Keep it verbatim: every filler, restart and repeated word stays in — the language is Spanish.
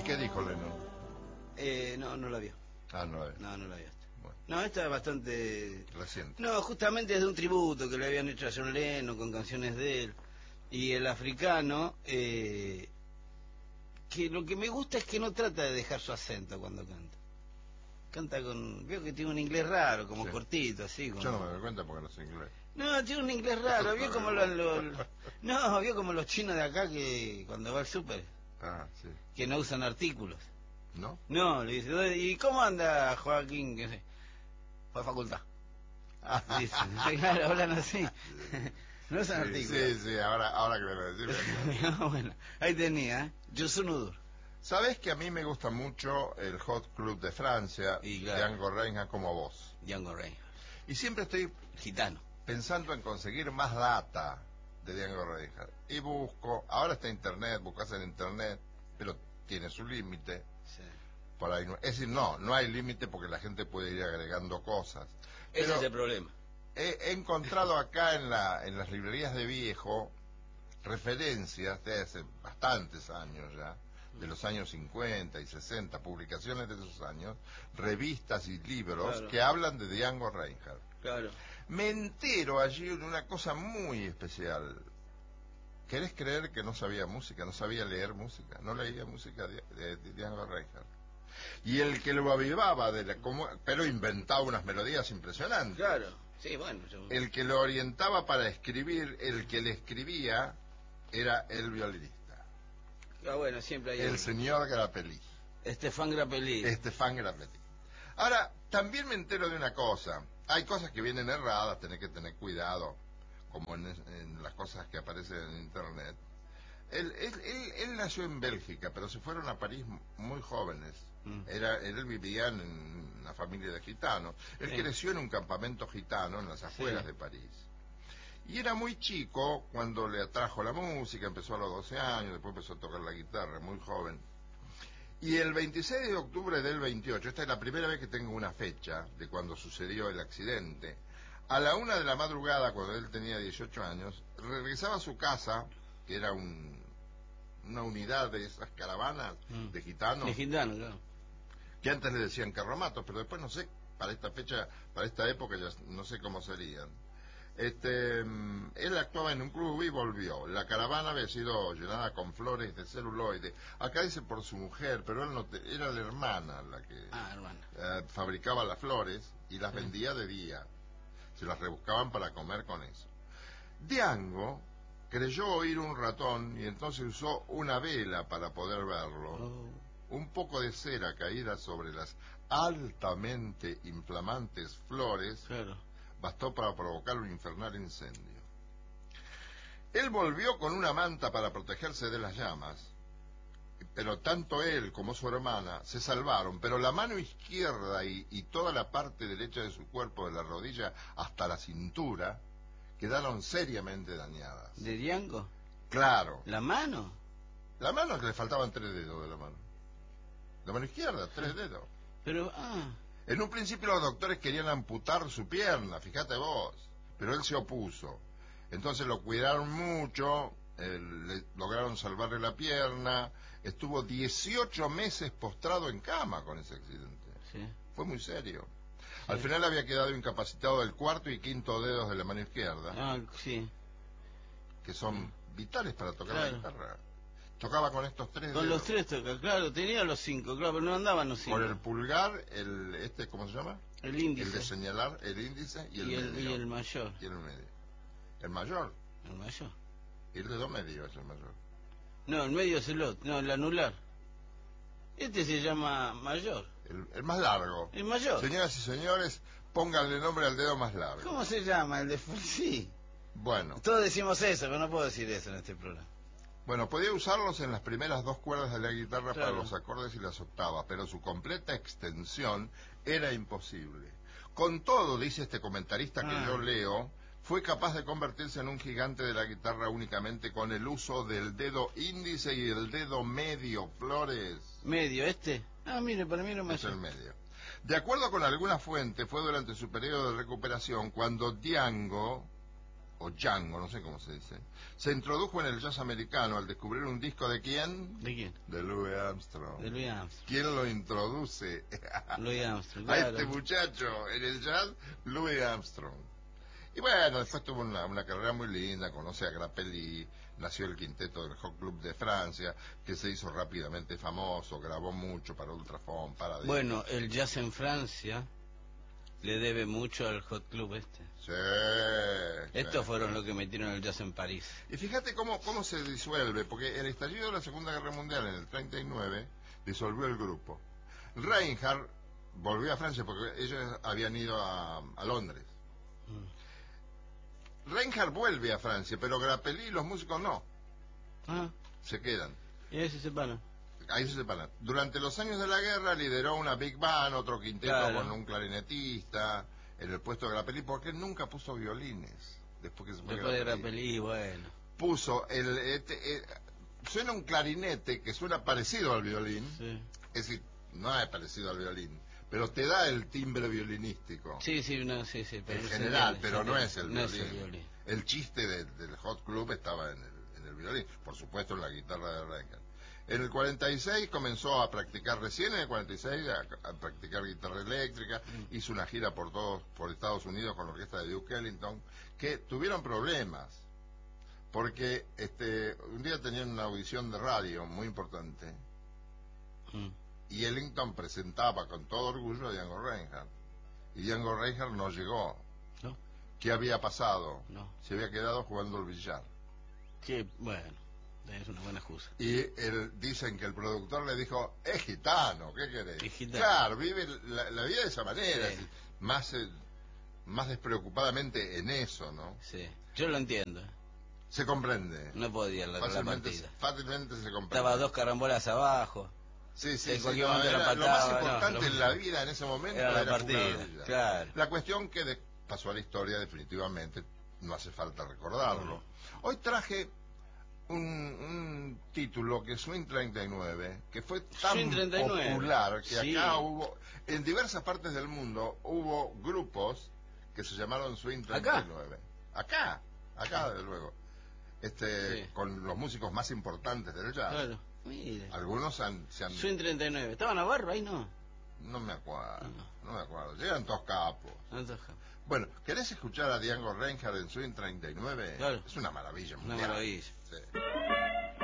qué dijo Lennon? Eh, no, no la vio. Ah, no la vio. No, no la vio. Bueno. No, esta es bastante... Reciente. No, justamente es de un tributo que le habían hecho a John Lennon con canciones de él. Y el africano, eh, que lo que me gusta es que no trata de dejar su acento cuando canta. Canta con... Veo que tiene un inglés raro, como Sí. cortito, así. Como... Yo no me doy cuenta porque no sé inglés. No, tiene un inglés raro. Vio como los... los... No, vio como los chinos de acá que cuando va al súper, Ah, sí. que no usan artículos. ¿No? No, le dice, ¿y cómo anda Joaquín? ¿Qué sé? Fue a facultad. Dice, claro, hablan así. No usan Sí, artículos. sí, sí, ahora, ahora que me lo decís. No, bueno, ahí tenía, ¿eh? Yosunudur. Sabés que a mí me gusta mucho el Hot Club de Francia, Y claro. Django Reinhardt como vos. Django Reinhardt. Y siempre estoy Gitano. pensando en conseguir más data de Django Reinhardt. Y busco, ahora está internet, buscas en internet, pero tiene su límite. Sí. Por ahí no, es decir, no, no hay límite porque la gente puede ir agregando cosas. Ese Pero es el problema. he, he encontrado acá en la en las librerías de viejo referencias de hace bastantes años ya, de los años cincuenta y sesenta, publicaciones de esos años, revistas y libros Claro. que hablan de Django Reinhardt. Claro. Me entero allí de una cosa muy especial. ¿Querés creer que no sabía música? No sabía leer música. No leía música de, de, de Django Reinhardt. Y el que lo avivaba, de la, como, pero inventaba unas melodías impresionantes. Claro. Sí, bueno. Yo... El que lo orientaba para escribir, el que le escribía, era el violinista. Ah, bueno, siempre hay El uno. señor Grappelli. Estefan Grappelli. Estefan Grappelli. Ahora, también me entero de una cosa. Hay cosas que vienen erradas, tenés que tener cuidado, como en, en las cosas que aparecen en internet. Él, él, él, él nació en Bélgica, pero se fueron a París muy jóvenes. Mm. Era, él vivía en una familia de gitanos. Él sí. creció en un campamento gitano en las afueras sí. de París. Y era muy chico cuando le atrajo la música, empezó a los doce años, después empezó a tocar la guitarra, muy joven. Y el veintiséis de octubre del veintiocho, esta es la primera vez que tengo una fecha de cuando sucedió el accidente, a la una de la madrugada, cuando él tenía dieciocho años, regresaba a su casa, que era un, una unidad de esas caravanas mm. de gitanos. De gitanos, claro. Que antes le decían carromatos, pero después no sé, para esta fecha, para esta época ya no sé cómo serían. Este, él actuaba en un club y volvió. La caravana había sido llenada con flores de celuloide. Acá dice por su mujer, pero él no te, era la hermana la que ah, hermana. Eh, fabricaba las flores y las vendía de día. Se las rebuscaban para comer con eso. Django creyó oír un ratón y entonces usó una vela para poder verlo. Oh. Un poco de cera caída sobre las altamente inflamantes flores claro. bastó para provocar un infernal incendio. Él volvió con una manta para protegerse de las llamas, pero tanto él como su hermana se salvaron, pero la mano izquierda y, y toda la parte derecha de su cuerpo, de la rodilla hasta la cintura, quedaron seriamente dañadas. ¿De Django? Claro. ¿La mano? La mano, que le faltaban tres dedos de la mano. La mano izquierda, tres dedos. Pero, ah... En un principio los doctores querían amputar su pierna, fíjate vos, pero él se opuso. Entonces lo cuidaron mucho, eh, le lograron salvarle la pierna, estuvo dieciocho meses postrado en cama con ese accidente. Sí. Fue muy serio. Sí. Al final había quedado incapacitado del cuarto y quinto dedos de la mano izquierda. Ah, sí. Que son vitales para tocar claro. la guitarra. Tocaba con estos tres con dedos. los tres toca, claro, tenía los cinco, claro, pero no andaban los cinco. Con el pulgar, el este, ¿cómo se llama? El índice. El de señalar, el índice y el, y el medio. Y el mayor. Y el medio. ¿El mayor? El mayor. Y el dedo medio es el mayor. No, el medio es el otro, no, el anular. Este se llama mayor. El, el más largo. El mayor. Señoras y señores, pónganle nombre al dedo más largo. ¿Cómo se llama? El de... Sí. Bueno. Todos decimos eso, pero no puedo decir eso en este programa. Bueno, podía usarlos en las primeras dos cuerdas de la guitarra claro. para los acordes y las octavas, pero su completa extensión era imposible. Con todo, dice este comentarista que ah. yo leo, fue capaz de convertirse en un gigante de la guitarra únicamente con el uso del dedo índice y el dedo medio, Flores. ¿Medio este? Ah, mire, para mí no me es el medio. De acuerdo con alguna fuente, fue durante su periodo de recuperación cuando Django o Django, no sé cómo se dice, se introdujo en el jazz americano al descubrir un disco de quién? ¿De quién? De Louis Armstrong. De Louis Armstrong. ¿Quién lo introduce? Louis Armstrong, A claro. este muchacho en el jazz, Louis Armstrong. Y bueno, después tuvo una, una carrera muy linda, conoce a Grappelli, nació el quinteto del Hot Club de Francia, que se hizo rápidamente famoso, grabó mucho para Ultrafon, para... Bueno, el jazz en Francia le debe mucho al Hot Club este. Sí. Estos sí, fueron sí. los que metieron el jazz en París. Y fíjate cómo, cómo se disuelve, porque el estallido de la Segunda Guerra Mundial en el treinta y nueve disolvió el grupo. Reinhardt volvió a Francia porque ellos habían ido a, a Londres. Mm. Reinhardt vuelve a Francia, pero Grappelli y los músicos no. Ah. Se quedan. Y ahí se separan. Ahí se separan. Durante los años de la guerra lideró una big band, otro quinteto Claro. con un clarinetista en el puesto de Grappelli, porque él nunca puso violines. Después que se fue Después de Grappelli. Grappelli, bueno. Puso el, este, eh, suena un clarinete que suena parecido al violín, Sí. es decir, no es parecido al violín, pero te da el timbre violinístico. Sí, sí, no, sí, sí. Pero En se general, entiende, pero se no entiende. es el No violín. es el violín. El chiste de, del Hot Club estaba en el, en el violín, por supuesto en la guitarra de Reinhardt. En el cuarenta y seis comenzó a practicar, recién en el cuarenta y seis, a, a practicar guitarra eléctrica, mm. hizo una gira por todos, por Estados Unidos con la orquesta de Duke Ellington, que tuvieron problemas, porque este un día tenían una audición de radio muy importante, mm. y Ellington presentaba con todo orgullo a Django Reinhardt, y Django Reinhardt no llegó. ¿No? ¿Qué había pasado? No. Se había quedado jugando al billar. Que, bueno, es una buena excusa. Y él, dicen que el productor le dijo, es gitano, ¿qué querés? Es gitano. Claro, vive la, la vida de esa manera, Sí. más, eh, más despreocupadamente en eso, ¿no? Sí, yo lo entiendo. Se comprende. No podía la, fácilmente, la partida. Fácilmente se comprende. Estaba dos carambolas abajo. Sí, sí, en sí, sí, no, era, la lo más pataba, importante no, en la vida en ese momento era la era partida, claro. La cuestión que de, pasó a la historia definitivamente, no hace falta recordarlo. No. Hoy traje un, un título que es Swing treinta y nueve, que fue tan popular que sí. Acá hubo, en diversas partes del mundo, hubo grupos que se llamaron Swing treinta y nueve. Acá, acá, acá desde luego. Este, sí. Con los músicos más importantes del jazz. Claro. Mire. Algunos han, se han... Swing treinta y nueve. ¿Estaban a Barro ahí, no? No me acuerdo, no, no me acuerdo. Llegan todos capos. Todos capos. Bueno, ¿querés escuchar a Django Reinhardt en Swing treinta y nueve? Claro. Es una maravilla. Una mundial. maravilla. Sí.